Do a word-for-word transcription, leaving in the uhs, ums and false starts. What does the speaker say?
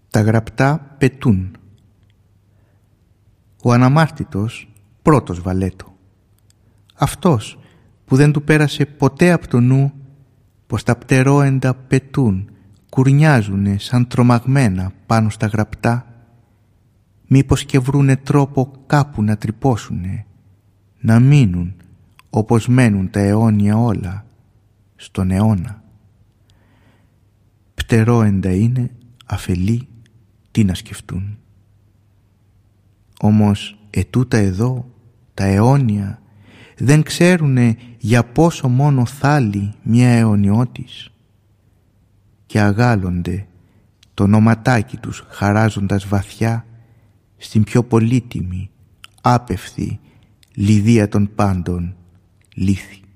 Τα γραπτά πετούν. Ο αναμάρτητος πρώτος βαλέτο. Αυτός που δεν του πέρασε ποτέ από το νου πως τα πτερόεντα πετούν, κουρνιάζουνε σαν τρομαγμένα πάνω στα γραπτά, μήπως και βρούνε τρόπο κάπου να τρυπώσουνε, να μείνουν όπως μένουν τα αιώνια όλα στον αιώνα. Πτερόεντα είναι, αφελή, τι να σκεφτούν. Όμως ετούτα εδώ, τα αιώνια, δεν ξέρουνε για πόσο μόνο θάλει μια αιωνιώτης και αγάλλονται το ονοματάκι τους χαράζοντας βαθιά στην πιο πολύτιμη, άπευθη, λιδία των πάντων, λύθη.